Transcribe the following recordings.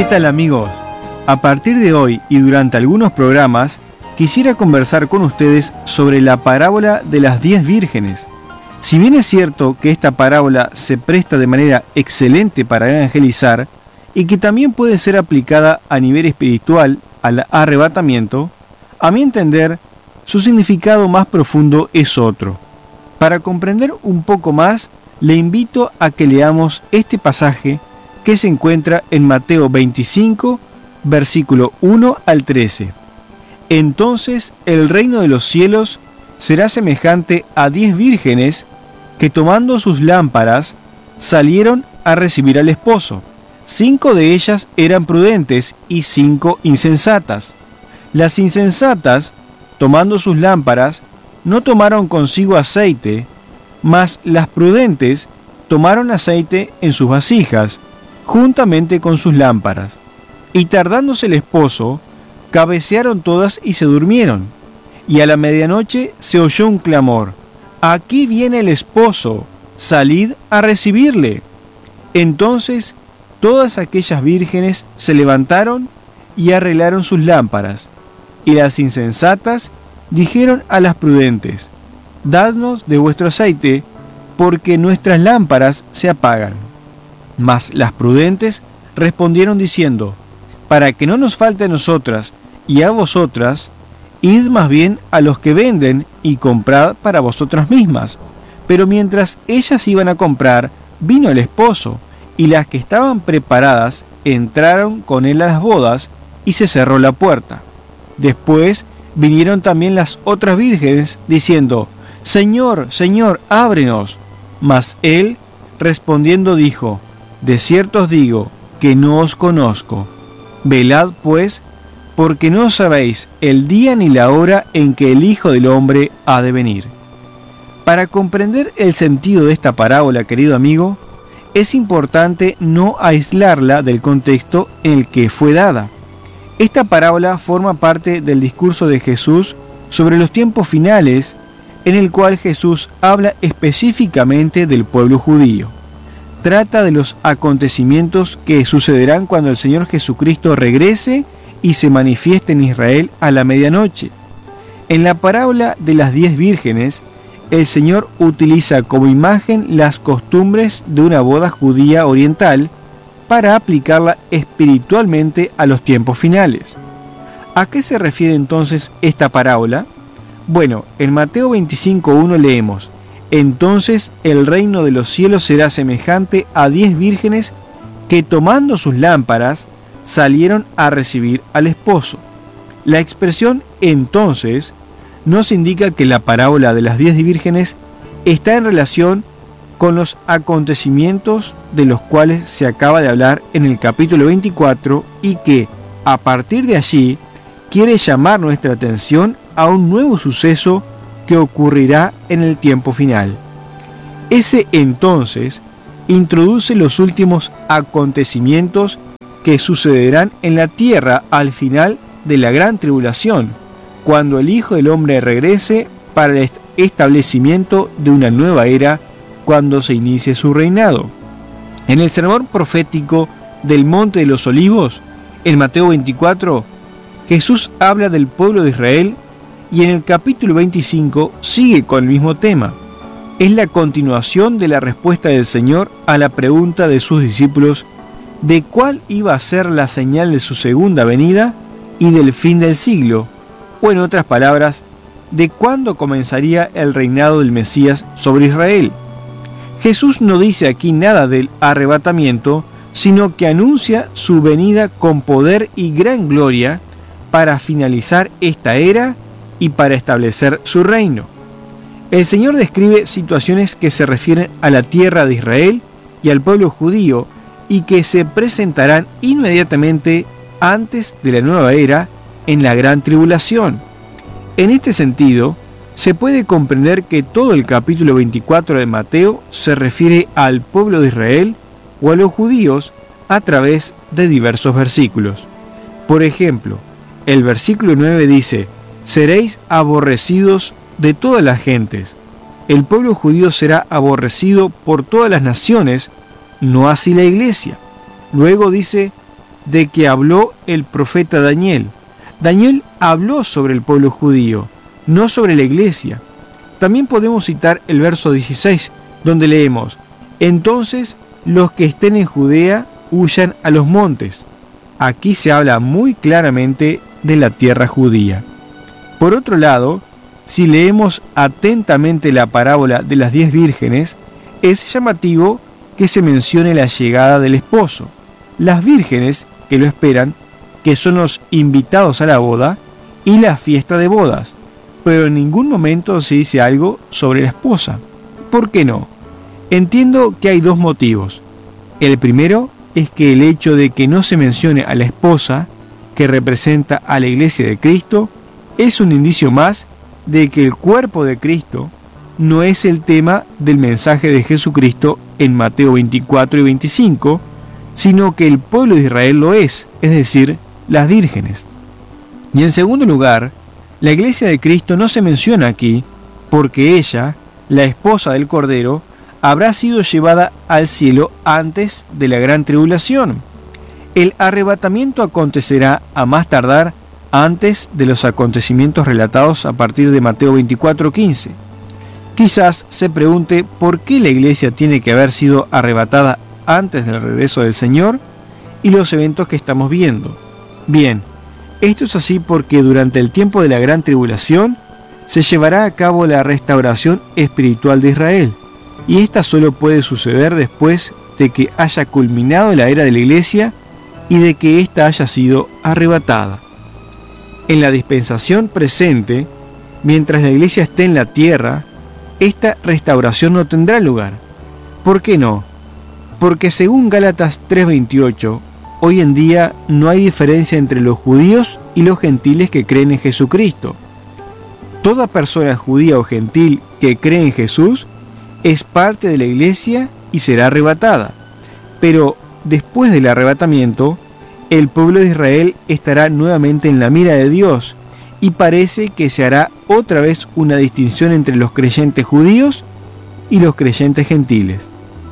tal, amigos? A partir de hoy y durante algunos programas quisiera conversar con ustedes sobre la parábola de las 10 vírgenes. Si bien es cierto que esta parábola se presta de manera excelente para evangelizar y que también puede ser aplicada a nivel espiritual al arrebatamiento, a mi entender, su significado más profundo es otro. Para comprender un poco más, le invito a que leamos este pasaje que se encuentra en Mateo 25, versículo 1 al 13. Entonces el reino de los cielos será semejante a 10 vírgenes que tomando sus lámparas salieron a recibir al esposo. 5 de ellas eran prudentes y 5 insensatas. Las insensatas, tomando sus lámparas, no tomaron consigo aceite, mas las prudentes tomaron aceite en sus vasijas, juntamente con sus lámparas. Y tardándose el esposo, cabecearon todas y se durmieron. Y a la medianoche se oyó un clamor: «Aquí viene el esposo, salid a recibirle». Entonces todas aquellas vírgenes se levantaron y arreglaron sus lámparas. Y las insensatas dijeron a las prudentes: «Dadnos de vuestro aceite, porque nuestras lámparas se apagan». Mas las prudentes respondieron diciendo: «Para que no nos falte a nosotras y a vosotras, id más bien a los que venden y comprad para vosotras mismas». Pero mientras ellas iban a comprar, vino el esposo, y las que estaban preparadas entraron con él a las bodas, y se cerró la puerta. Después vinieron también las otras vírgenes, diciendo: «Señor, Señor, ábrenos». Mas él, respondiendo, dijo: «De cierto os digo que no os conozco. Velad pues, porque no sabéis el día ni la hora en que el Hijo del Hombre ha de venir». Para comprender el sentido de esta parábola, querido amigo, es importante no aislarla del contexto en el que fue dada. Esta parábola forma parte del discurso de Jesús sobre los tiempos finales, en el cual Jesús habla específicamente del pueblo judío. Trata de los acontecimientos que sucederán cuando el Señor Jesucristo regrese y se manifieste en Israel a la medianoche. En la parábola de las 10 vírgenes, el Señor utiliza como imagen las costumbres de una boda judía oriental para aplicarla espiritualmente a los tiempos finales. ¿A qué se refiere entonces esta parábola? Bueno, en Mateo 25:1 leemos: «Entonces el reino de los cielos será semejante a 10 vírgenes que tomando sus lámparas salieron a recibir al esposo». La expresión «entonces» nos indica que la parábola de las 10 vírgenes está en relación con los acontecimientos de los cuales se acaba de hablar en el capítulo 24 y que, a partir de allí, quiere llamar nuestra atención a un nuevo suceso que ocurrirá en el tiempo final. Ese entonces introduce los últimos acontecimientos que sucederán en la tierra al final de la gran tribulación, cuando el Hijo del Hombre regrese para el establecimiento de una nueva era, cuando se inicie su reinado. En el sermón profético del Monte de los Olivos, en Mateo 24, Jesús habla del pueblo de Israel y en el capítulo 25 sigue con el mismo tema. Es la continuación de la respuesta del Señor a la pregunta de sus discípulos de cuál iba a ser la señal de su segunda venida y del fin del siglo, o en otras palabras, de cuándo comenzaría el reinado del Mesías sobre Israel. Jesús no dice aquí nada del arrebatamiento, sino que anuncia su venida con poder y gran gloria para finalizar esta era y para establecer su reino. El Señor describe situaciones que se refieren a la tierra de Israel y al pueblo judío y que se presentarán inmediatamente antes de la nueva era en la gran tribulación. En este sentido, se puede comprender que todo el capítulo 24 de Mateo se refiere al pueblo de Israel o a los judíos a través de diversos versículos. Por ejemplo, el versículo 9 dice: «Seréis aborrecidos de todas las gentes». El pueblo judío será aborrecido por todas las naciones, no así la iglesia. Luego dice: de que habló el profeta Daniel. Daniel habló sobre el pueblo judío, no sobre la iglesia. También podemos citar el verso 16, donde leemos: entonces los que estén en Judea huyan a los montes. Aquí se habla muy claramente de la tierra judía. Por otro lado, si leemos atentamente la parábola de las 10 vírgenes, es llamativo que se mencione la llegada del esposo. Las vírgenes que lo esperan, que son los invitados a la boda, y la fiesta de bodas, pero en ningún momento se dice algo sobre la esposa. ¿Por qué no? Entiendo que hay dos motivos. El primero es que el hecho de que no se mencione a la esposa, que representa a la iglesia de Cristo, es un indicio más de que el cuerpo de Cristo no es el tema del mensaje de Jesucristo en Mateo 24 y 25, sino que el pueblo de Israel lo es decir, las vírgenes. Y en segundo lugar, la iglesia de Cristo no se menciona aquí porque ella, la esposa del Cordero, habrá sido llevada al cielo antes de la gran tribulación. El arrebatamiento acontecerá a más tardar antes de los acontecimientos relatados a partir de Mateo 24:15. Quizás se pregunte por qué la iglesia tiene que haber sido arrebatada antes del regreso del Señor y los eventos que estamos viendo. Bien, esto es así porque durante el tiempo de la gran tribulación se llevará a cabo la restauración espiritual de Israel, y esta solo puede suceder después de que haya culminado la era de la iglesia y de que ésta haya sido arrebatada. En la dispensación presente, mientras la iglesia esté en la tierra, esta restauración no tendrá lugar. ¿Por qué no? Porque según Gálatas 3:28, hoy en día no hay diferencia entre los judíos y los gentiles que creen en Jesucristo. Toda persona judía o gentil que cree en Jesús es parte de la iglesia y será arrebatada. Pero después del arrebatamiento, el pueblo de Israel estará nuevamente en la mira de Dios, y parece que se hará otra vez una distinción entre los creyentes judíos y los creyentes gentiles.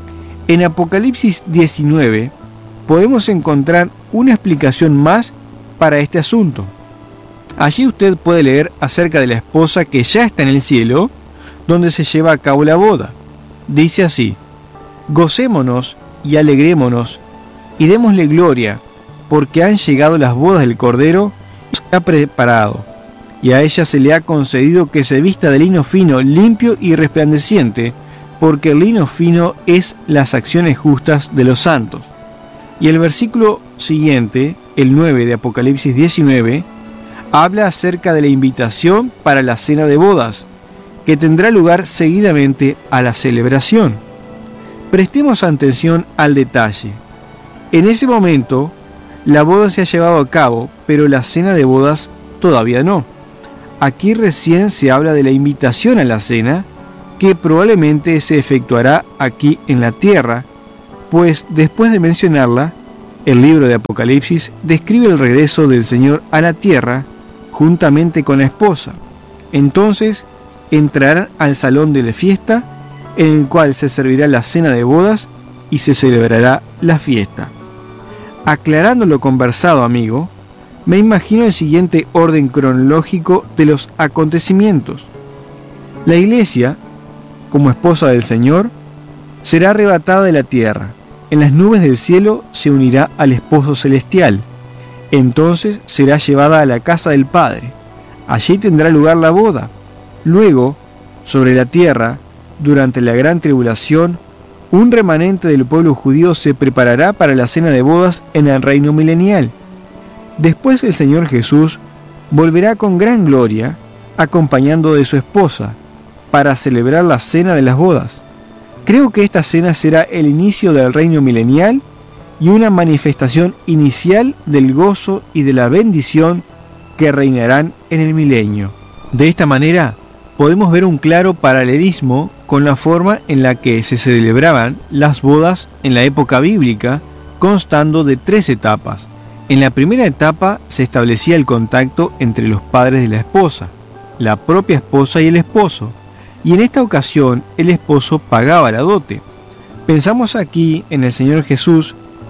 En Apocalipsis 19 podemos encontrar una explicación más para este asunto. Allí usted puede leer acerca de la esposa que ya está en el cielo, donde se lleva a cabo la boda. Dice así: gocémonos y alegrémonos y démosle gloria, porque han llegado las bodas del Cordero, se ha preparado, y a ella se le ha concedido que se vista de lino fino, limpio y resplandeciente, porque el lino fino es las acciones justas de los santos. Y el versículo siguiente, el 9 de Apocalipsis 19, habla acerca de la invitación para la cena de bodas, que tendrá lugar seguidamente a la celebración. Prestemos atención al detalle. En ese momento, la boda se ha llevado a cabo, pero la cena de bodas todavía no. Aquí recién se habla de la invitación a la cena, que probablemente se efectuará aquí en la tierra, pues después de mencionarla, el libro de Apocalipsis describe el regreso del Señor a la tierra juntamente con la esposa. Entonces entrarán al salón de la fiesta, en el cual se servirá la cena de bodas y se celebrará la fiesta. Aclarando lo conversado, amigo, me imagino el siguiente orden cronológico de los acontecimientos. La iglesia, como esposa del Señor, será arrebatada de la tierra. En las nubes del cielo se unirá al esposo celestial. Entonces será llevada a la casa del Padre. Allí tendrá lugar la boda. Luego, sobre la tierra, durante la gran tribulación, un remanente del pueblo judío se preparará para la cena de bodas en el reino milenial. Después el Señor Jesús volverá con gran gloria, acompañando de su esposa, para celebrar la cena de las bodas. Creo que esta cena será el inicio del reino milenial y una manifestación inicial del gozo y de la bendición que reinarán en el milenio. De esta manera, podemos ver un claro paralelismo con la forma en la que se celebraban las bodas en la época bíblica, constando de 3 etapas. En la primera etapa se establecía el contacto entre los padres de la esposa, la propia esposa y el esposo, y en esta ocasión el esposo pagaba la dote. Pensamos aquí en el Señor Jesús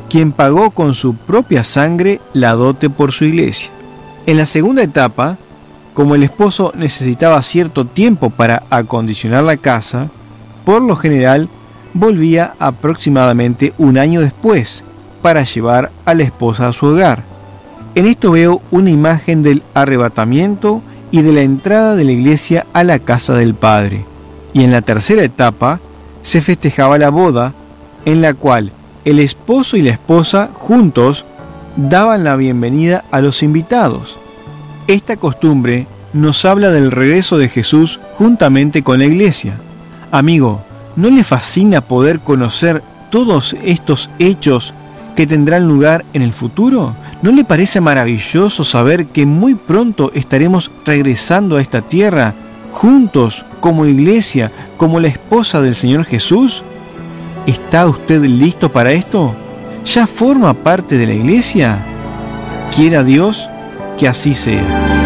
quien pagó con su propia sangre la dote por su iglesia. En la segunda etapa, como el esposo necesitaba cierto tiempo para acondicionar la casa, por lo general volvía aproximadamente un año después para llevar a la esposa a su hogar. En esto veo una imagen del arrebatamiento y de la entrada de la iglesia a la casa del Padre. Y en la tercera etapa se festejaba la boda, en la cual el esposo y la esposa juntos daban la bienvenida a los invitados. Esta costumbre nos habla del regreso de Jesús juntamente con la iglesia. Amigo, ¿no le fascina poder conocer todos estos hechos que tendrán lugar en el futuro? ¿No le parece maravilloso saber que muy pronto estaremos regresando a esta tierra juntos como iglesia, como la esposa del Señor Jesús? ¿Está usted listo para esto? ¿Ya forma parte de la iglesia? Quiera Dios que así sea.